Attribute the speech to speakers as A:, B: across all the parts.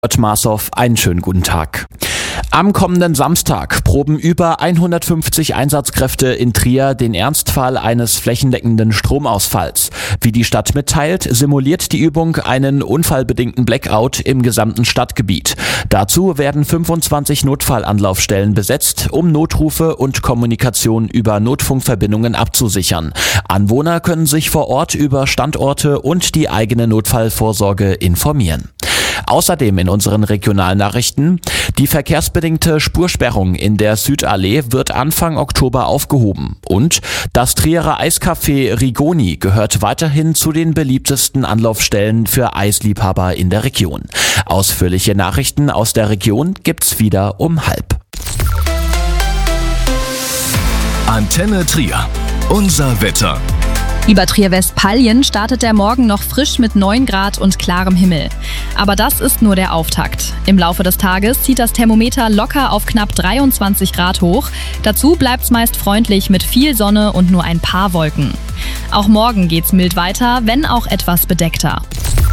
A: Maßhoff, einen schönen guten Tag. Am kommenden Samstag proben über 150 Einsatzkräfte in Trier den Ernstfall eines flächendeckenden Stromausfalls. Wie die Stadt mitteilt, simuliert die Übung einen unfallbedingten Blackout im gesamten Stadtgebiet. Dazu werden 25 Notfallanlaufstellen besetzt, um Notrufe und Kommunikation über Notfunkverbindungen abzusichern. Anwohner können sich vor Ort über Standorte und die eigene Notfallvorsorge informieren. Außerdem in unseren Regionalnachrichten: Die verkehrsbedingte Spursperrung in der Südallee wird Anfang Oktober aufgehoben. Und das Trierer Eiscafé Rigoni gehört weiterhin zu den beliebtesten Anlaufstellen für Eisliebhaber in der Region. Ausführliche Nachrichten aus der Region gibt's wieder um 12:30.
B: Antenne Trier. Unser Wetter.
C: Über Trier-Westfalen startet der Morgen noch frisch mit 9 Grad und klarem Himmel. Aber das ist nur der Auftakt. Im Laufe des Tages zieht das Thermometer locker auf knapp 23 Grad hoch. Dazu bleibt's meist freundlich mit viel Sonne und nur ein paar Wolken. Auch morgen geht's mild weiter, wenn auch etwas bedeckter.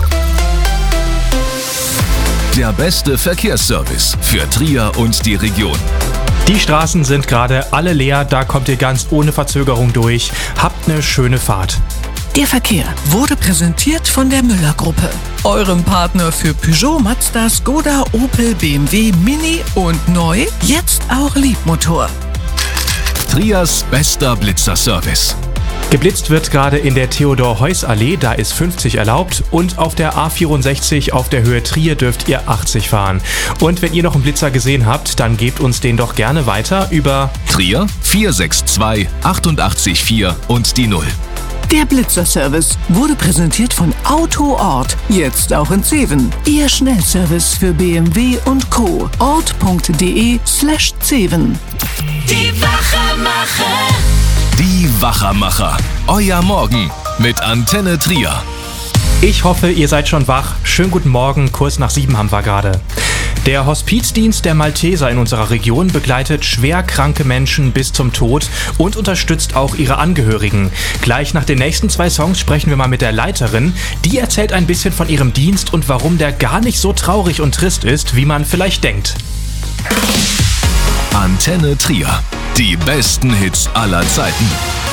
B: Der beste Verkehrsservice für Trier und die Region.
D: Die Straßen sind gerade alle leer, da kommt ihr ganz ohne Verzögerung durch. Habt eine schöne Fahrt.
E: Der Verkehr wurde präsentiert von der Müller-Gruppe, eurem Partner für Peugeot, Mazda, Skoda, Opel, BMW, Mini und neu, jetzt auch Leapmotor.
B: Triers bester Blitzerservice.
D: Geblitzt wird gerade in der Theodor-Heuss-Allee, da ist 50 erlaubt, und auf der A64 auf der Höhe Trier dürft ihr 80 fahren. Und wenn ihr noch einen Blitzer gesehen habt, dann gebt uns den doch gerne weiter über
B: Trier 462 88 4 und die 0.
E: Der Blitzerservice wurde präsentiert von Autoort, jetzt auch in Zeven. Ihr Schnellservice für BMW und Co. ort.de/Zeven.
F: Die Wachermacher.
B: Die Wachermacher. Euer Morgen mit Antenne Trier.
D: Ich hoffe, ihr seid schon wach. Schönen guten Morgen, kurz nach 7 haben wir gerade. Der Hospizdienst der Malteser in unserer Region begleitet schwer kranke Menschen bis zum Tod und unterstützt auch ihre Angehörigen. Gleich nach den nächsten 2 Songs sprechen wir mal mit der Leiterin. Die erzählt ein bisschen von ihrem Dienst und warum der gar nicht so traurig und trist ist, wie man vielleicht denkt.
B: Antenne Trier. Die besten Hits aller Zeiten.